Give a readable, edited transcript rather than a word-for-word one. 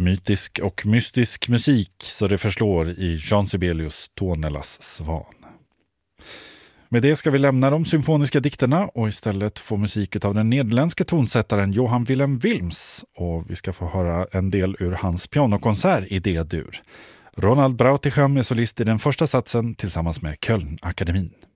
Mytisk och mystisk musik så det förslår i Jean Sibelius Tuonelas Svan. Med det ska vi lämna de symfoniska dikterna och istället få musik av den nederländske tonsättaren Johan Willem Wilms, och vi ska få höra en del ur hans pianokonsert i D-dur. Ronald Brautigam är solist i den första satsen tillsammans med Köln-akademin.